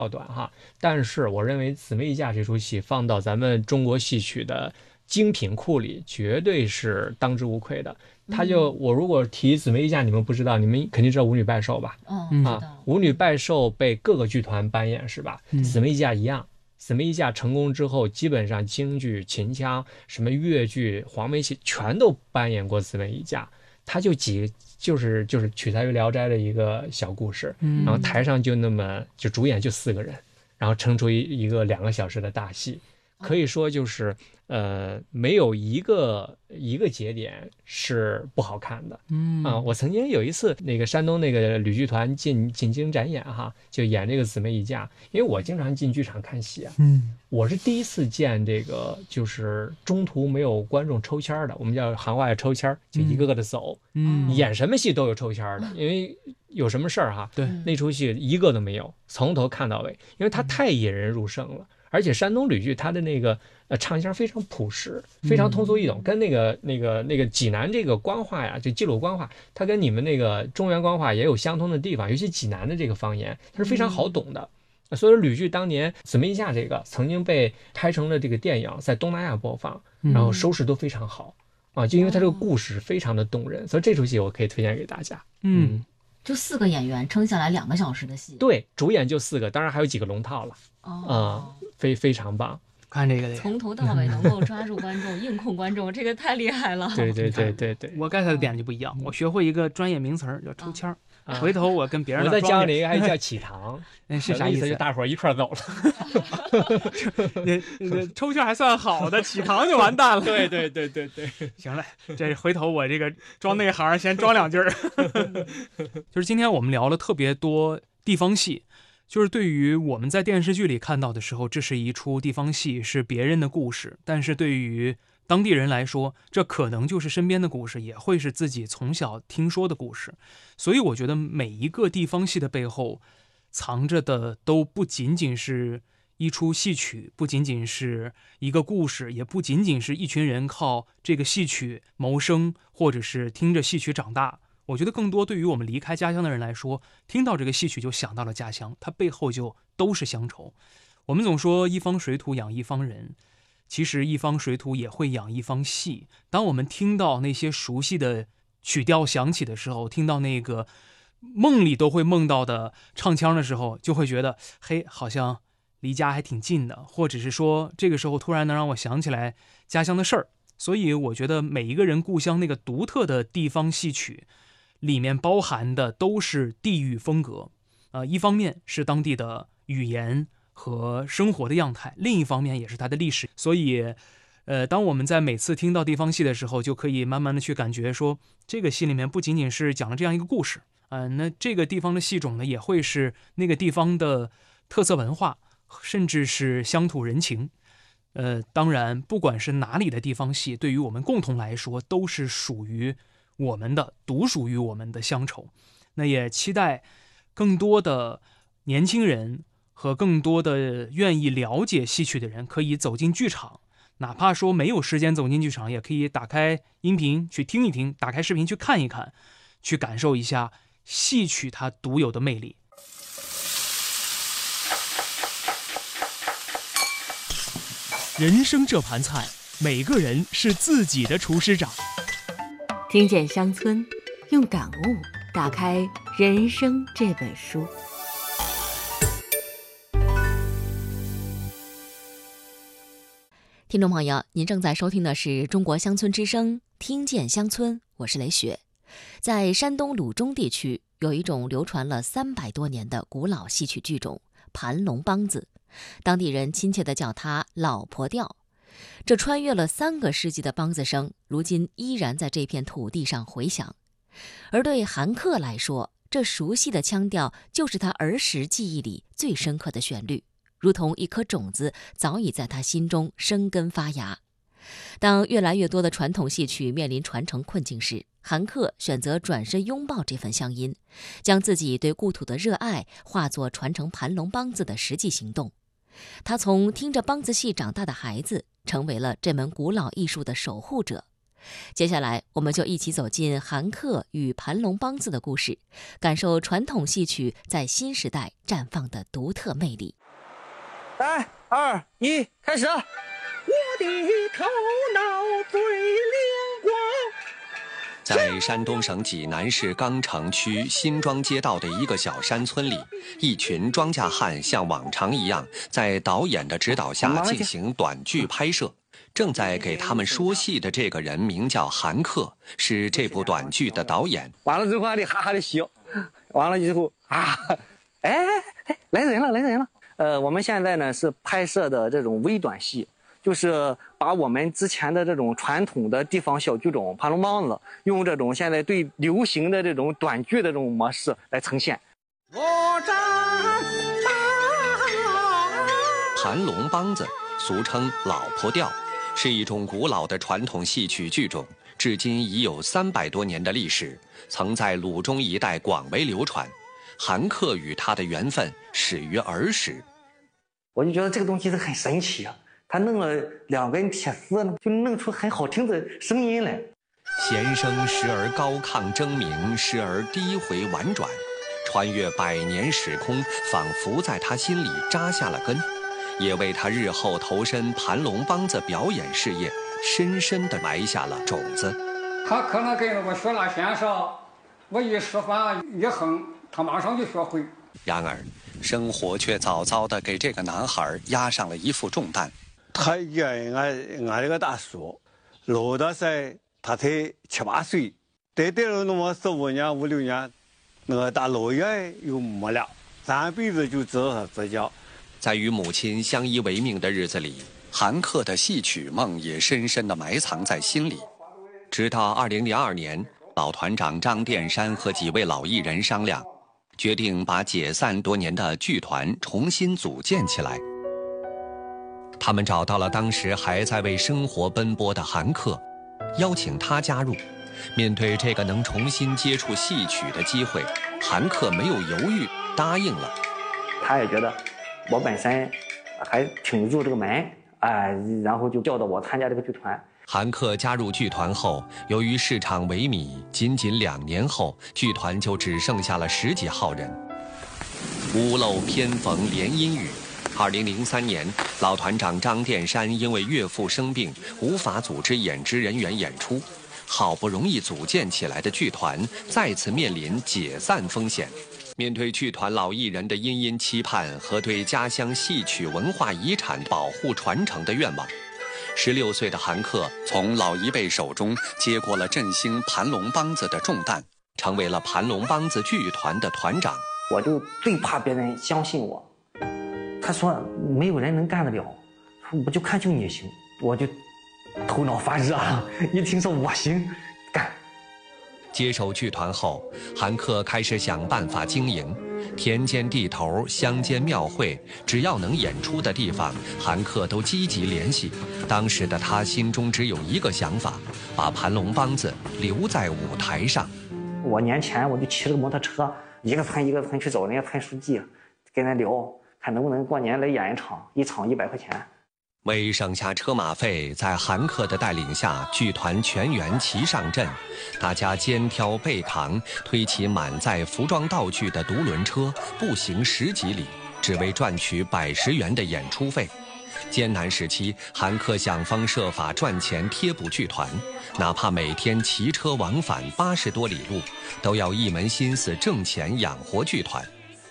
短哈。但是我认为《姊妹一架》这出戏放到咱们中国戏曲的精品库里，绝对是当之无愧的。我如果提《姊妹一架》，你们不知道，你们肯定知道《舞女拜寿》吧？ 知道。舞女拜寿被各个剧团扮演是吧？姊妹一架一样。姊妹一架成功之后，基本上京剧、秦腔、什么越剧、黄梅戏全都扮演过姊妹一架。它就是取材于《聊斋》的一个小故事，然后台上就主演就4个人，然后撑出一个2个小时的大戏，可以说就是没有一个节点是不好看的。我曾经有一次那个山东那个吕剧团进京展演哈，就演这个姊妹一架，因为我经常进剧场看戏啊，我是第一次见这个就是中途没有观众抽签的，我们叫行话叫抽签，就一个个的走，演什么戏都有抽签的，因为有什么事儿哈， 对， 那出戏一个都没有，从头看到尾，因为它太引人入胜了。而且山东吕剧它的那个唱腔非常朴实，非常通俗易懂，跟那个济南这个官话呀，就冀鲁官话，它跟你们那个中原官话也有相通的地方，尤其济南的这个方言，它是非常好懂的。所以说吕剧当年《姊妹一架》这个曾经被拍成了这个电影，在东南亚播放，然后收视都非常好啊，就因为它这个故事非常的动人，所以这出戏我可以推荐给大家。 就4个演员撑下来2个小时的戏， 对，主演就4个，当然还有几个龙套了。非常棒。 看这个从头到尾能够抓住观众硬控观众，这个太厉害了。 对， 我 get 的点就不一样，我学会一个专业名词叫抽签回头我跟别人我再教你一个还叫起堂是啥意思？ 就大伙一块走了。 抽签还算好的，起堂就完蛋了。 对。 行了，这回头我这个装内行先装2句儿。就是今天我们聊了特别多地方戏，就是对于我们在电视剧里看到的时候，这是一出地方戏，是别人的故事，但是对于当地人来说，这可能就是身边的故事，也会是自己从小听说的故事。所以我觉得每一个地方戏的背后藏着的都不仅仅是一出戏曲，不仅仅是一个故事，也不仅仅是一群人靠这个戏曲谋生，或者是听着戏曲长大。我觉得更多对于我们离开家乡的人来说，听到这个戏曲就想到了家乡，它背后就都是乡愁。我们总说一方水土养一方人，其实一方水土也会养一方戏。当我们听到那些熟悉的曲调响起的时候，听到那个梦里都会梦到的唱腔的时候，就会觉得嘿，好像离家还挺近的，或者是说这个时候突然能让我想起来家乡的事儿。所以我觉得每一个人故乡那个独特的地方戏曲里面包含的都是地域风格，一方面是当地的语言和生活的样态，另一方面也是它的历史。所以当我们在每次听到地方戏的时候，就可以慢慢的去感觉说，这个戏里面不仅仅是讲了这样一个故事，那这个地方的戏种呢，也会是那个地方的特色文化，甚至是乡土人情。当然不管是哪里的地方戏，对于我们共同来说都是属于我们的，独属于我们的乡愁。那也期待更多的年轻人和更多的愿意了解戏曲的人可以走进剧场，哪怕说没有时间走进剧场，也可以打开音频去听一听，打开视频去看一看，去感受一下戏曲它独有的魅力。人生这盘菜，每个人是自己的厨师长。 听见乡村，用感悟打开人生这本书。听众朋友，您正在收听的是中国乡村之声，听见乡村，我是雷雪。在山东鲁中地区，有一种流传了300多年的古老戏曲剧种——盘龙梆子，当地人亲切地叫它老婆调。这穿越了3个世纪的梆子声，如今依然在这片土地上回响。而对韩克来说，这熟悉的腔调就是他儿时记忆里最深刻的旋律，如同一颗种子早已在他心中生根发芽。当越来越多的传统戏曲面临传承困境时，韩克选择转身拥抱这份乡音，将自己对故土的热爱化作传承盘龙梆子的实际行动。他从听着梆子戏长大的孩子，成为了这门古老艺术的守护者。 接下来，我们就一起走进韩客与盘龙梆子的故事，感受传统戏曲在新时代绽放的独特魅力。 3、2、1，开始！我的头脑最灵光。 在山东省济南市钢城区新庄街道的一个小山村里，一群庄稼汉像往常一样，在导演的指导下进行短剧拍摄。正在给他们说戏的这个人名叫韩克，是这部短剧的导演。 完了之后还得哈哈的笑，完了之后啊，哎，来人了！我们现在呢是拍摄的这种微短戏，就是把我们之前的这种传统的地方小剧种盘龙梆子，用这种现在最流行的这种短剧的这种模式来呈现。 盘龙梆子俗称老婆调，是一种古老的传统戏曲剧种，至今已有300多年的历史，曾在鲁中一带广为流传。韩克与他的缘分始于儿时。 我就觉得这个东西是很神奇啊，他弄了2根铁丝，就弄出很好听的声音来。 弦声时而高亢狰鸣，时而低回婉转，穿越100年时空，仿佛在他心里扎下了根，也为他日后投身盘龙梆子表演事业深深地埋下了种子。 他可能跟我学了先生，我一示范一哼，他马上就学会。 然而生活却早早地给这个男孩压上了一副重担。 他俺这个大叔老的时他才7、8岁，待了那么4、5年、5、6年，那个大老爷又没了，3辈子就知道他自教。 在与母亲相依为命的日子里，韩克的戏曲梦也深深地埋藏在心里。直到2002年，老团长张殿山和几位老艺人商量，决定把解散多年的剧团重新组建起来。他们找到了当时还在为生活奔波的韩克，邀请他加入。面对这个能重新接触戏曲的机会，韩克没有犹豫，答应了。 他也觉得我本身还挺入这个门，然后就叫到我参加这个剧团。 韩克加入剧团后，由于市场萎靡，仅2年后，剧团就只剩下了10几号人。屋漏偏逢连阴雨，2003年，老团长张殿山因为岳父生病，无法组织演职人员演出，好不容易组建起来的剧团再次面临解散风险。面对剧团老艺人的殷殷期盼和对家乡戏曲文化遗产保护传承的愿望，16岁的韩克从老一辈手中接过了振兴盘龙梆子的重担，成为了盘龙梆子剧团的团长。 我就最怕别人相信我，他说没有人能干得了，我就看就你行，我就头脑发热了，一听说我行，干。 接手剧团后，韩克开始想办法经营，田间地头、乡间庙会，只要能演出的地方，韩克都积极联系。当时的他心中只有一个想法，把盘龙梆子留在舞台上。 我年前我就骑了个摩托车，一个村一个村去找人家村书记，跟他聊，看能不能过年来演一场，一场100块钱。 为省下车马费，在韩克的带领下，剧团全员齐上阵，大家肩挑背扛，推起满载服装道具的独轮车，步行10几里，只为赚取110元的演出费。艰难时期，韩克想方设法赚钱贴补剧团，哪怕每天骑车往返80多里路，都要一门心思挣钱养活剧团。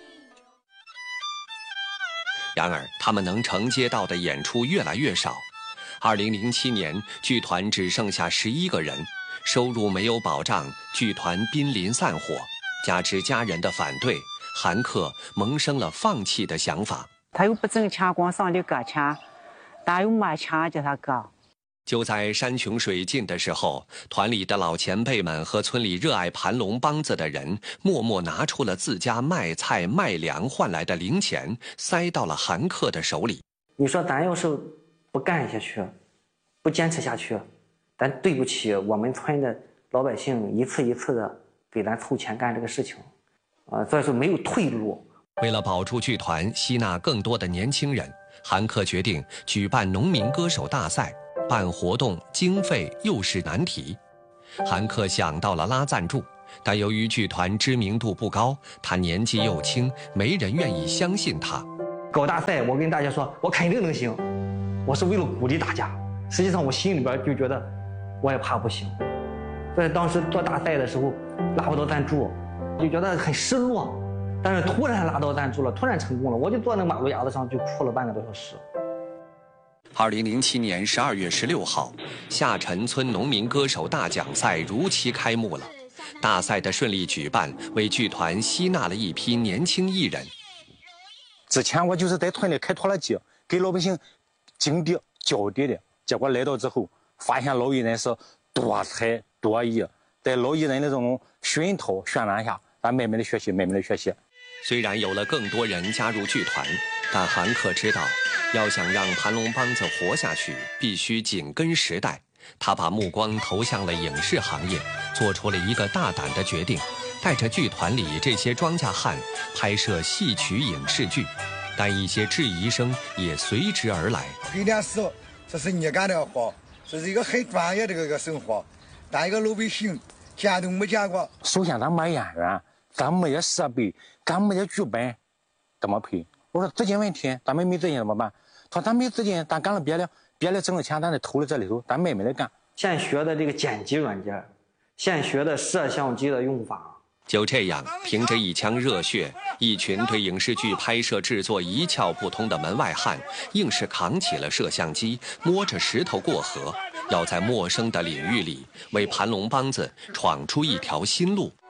然而，他们能承接到的演出越来越少。2007年，剧团只剩下11个人，收入没有保障，剧团濒临散伙。加之家人的反对，韩克萌生了放弃的想法。 他又不挣钱，光上的搁钱，哪有没钱叫他搁？ 就在山穷水尽的时候，团里的老前辈们和村里热爱盘龙梆子的人，默默拿出了自家卖菜卖粮换来的零钱，塞到了韩克的手里。 你说咱要是不干下去，不坚持下去，咱对不起我们村的老百姓，一次一次的给咱凑钱干这个事情，所以说没有退路。 为了保住剧团，吸纳更多的年轻人，韩克决定举办农民歌手大赛。 办活动经费又是难题。韩克想到了拉赞助，但由于剧团知名度不高，他年纪又轻，没人愿意相信他。 搞大赛，我跟大家说，我肯定能行，我是为了鼓励大家。实际上我心里边就觉得，我也怕不行。所以当时做大赛的时候，拉不到赞助，就觉得很失落。但是突然拉到赞助了，突然成功了，我就坐那马路牙子上就哭了半个多小时。 2007年12月16号，下沉村农民歌手大奖赛如期开幕了。大赛的顺利举办，为剧团吸纳了一批年轻艺人。 之前我就是在村里开拖拉机，给老百姓种地浇地的，结果来到之后，发现老艺人是多才多艺，在老艺人的这种熏陶渲染下，咱慢慢的学习，慢慢的学习。 虽然有了更多人加入剧团，但韩克知道，要想让盘龙帮子活下去，必须紧跟时代。他把目光投向了影视行业，做出了一个大胆的决定，带着剧团里这些庄稼汉拍摄戏曲影视剧。但一些质疑声也随之而来。 黑电视这是你干的活，这是一个很专业的一个生活，但一个老百姓见都没见过。 首先咱没演员，咱没些设备，咱没些剧本，怎么配？我说资金问题，咱们没资金怎么办？他说咱没资金，咱干了别的挣了钱，咱得投了这里头，咱慢慢的干。 现学的这个剪辑软件，现学的摄像机的用法。 就这样，凭着一腔热血，一群对影视剧拍摄制作一窍不通的门外汉，硬是扛起了摄像机，摸着石头过河，要在陌生的领域里为盘龙帮子闯出一条新路。